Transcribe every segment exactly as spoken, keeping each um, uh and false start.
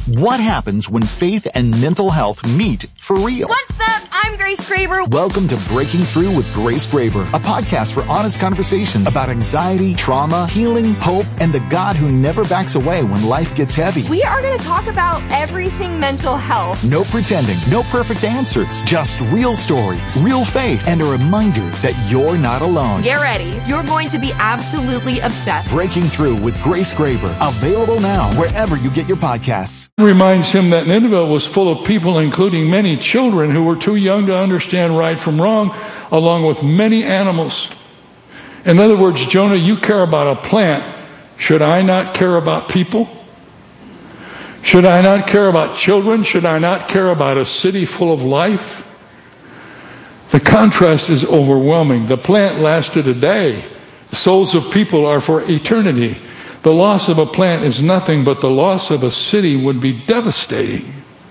What happens when faith and mental health meet for real? What's up? I'm Grace Graber. Welcome to Breaking Through with Grace Graber, a podcast for honest conversations about anxiety, trauma, healing, hope, and the God who never backs away when life gets heavy. We are going to talk about everything mental health. No pretending, no perfect answers, just real stories, real faith, and a reminder that you're not alone. Get ready. You're going to be absolutely obsessed. Breaking Through with Grace Graber, available now wherever you get your podcasts. Reminds him that Nineveh was full of people, including many children who were too young to understand right from wrong, along with many animals. In other words, Jonah, you care about a plant. Should I not care about people? Should I not care about children? Should I not care about a city full of life? The contrast is overwhelming. The plant lasted a day. The souls of people are for eternity. The loss of a plant is nothing, but the loss of a city would be devastating.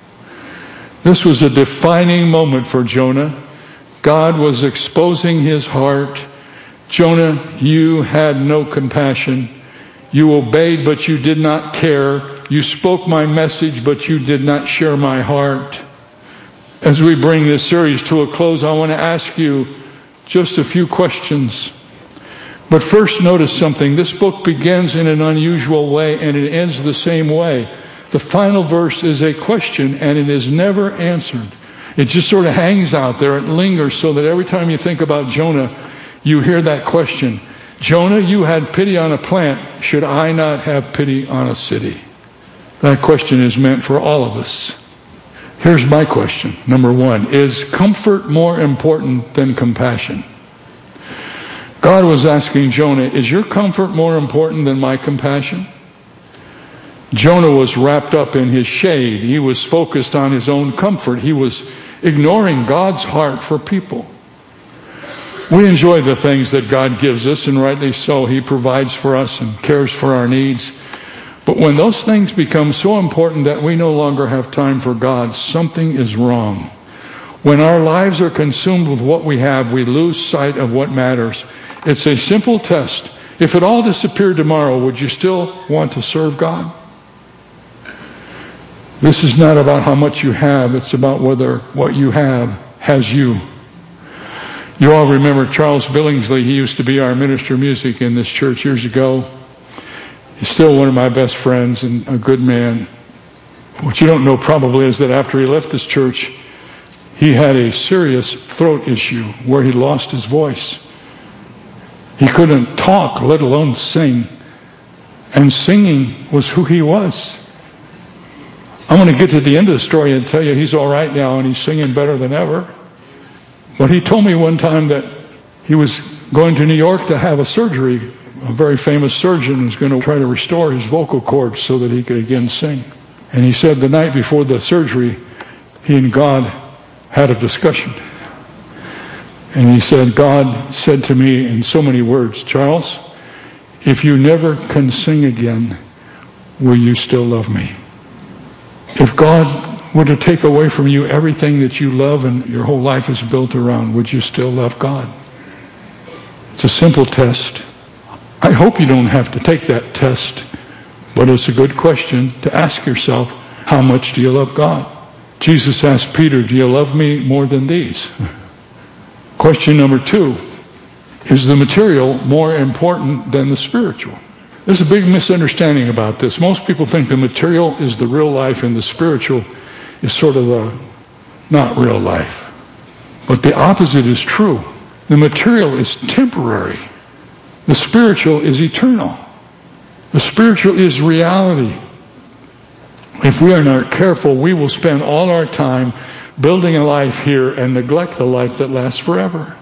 This was a defining moment for Jonah. God was exposing his heart. Jonah, you had no compassion. You obeyed, but you did not care. You spoke my message, but you did not share my heart. As we bring this series to a close, I want to ask you just a few questions. But first, notice something. This book begins in an unusual way, and it ends the same way. The final verse is a question, and it is never answered. It just sort of hangs out there and lingers so that every time you think about Jonah, you hear that question. Jonah, you had pity on a plant. Should I not have pity on a city? That question is meant for all of us. Here's my question. Number one, is comfort more important than compassion? God was asking Jonah, is your comfort more important than my compassion? Jonah was wrapped up in his shade. He was focused on his own comfort. He was ignoring God's heart for people. We enjoy the things that God gives us, and rightly so. He provides for us and cares for our needs. But when those things become so important that we no longer have time for God, something is wrong. When our lives are consumed with what we have, we lose sight of what matters. It's a simple test. If it all disappeared tomorrow, would you still want to serve God? This is not about how much you have. It's about whether what you have has you. You all remember Charles Billingsley. He used to be our minister of music in this church years ago. He's still one of my best friends and a good man. What you don't know probably is that after he left this church, he had a serious throat issue where he lost his voice. He couldn't talk, let alone sing. And singing was who he was. I'm going to get to the end of the story and tell you he's all right now and he's singing better than ever. But he told me one time that he was going to New York to have a surgery. A very famous surgeon was going to try to restore his vocal cords so that he could again sing. And he said the night before the surgery, he and God had a discussion. And he said, God said to me in so many words, Charles, if you never can sing again, will you still love me? If God were to take away from you everything that you love and your whole life is built around, would you still love God? It's a simple test. I hope you don't have to take that test, but it's a good question to ask yourself, how much do you love God? Jesus asked Peter, do you love me more than these? Question number two, is the material more important than the spiritual? There's a big misunderstanding about this. Most people think the material is the real life and the spiritual is sort of the not real life. But the opposite is true. The material is temporary. The spiritual is eternal. The spiritual is reality. If we are not careful, we will spend all our time building a life here and neglect the life that lasts forever.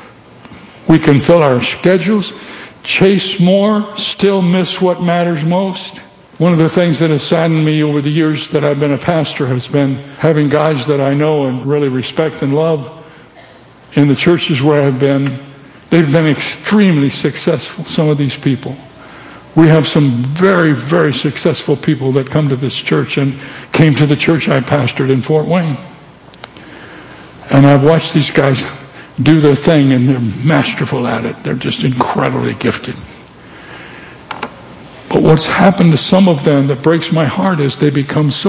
We can fill our schedules, chase more, still miss what matters most. One of the things that has saddened me over the years that I've been a pastor has been having guys that I know and really respect and love in the churches where I've been. They've been extremely successful, some of these people. We have some very, very successful people that come to this church and came to the church I pastored in Fort Wayne. And I've watched these guys do their thing, and they're masterful at it. They're just incredibly gifted. But what's happened to some of them that breaks my heart is they become so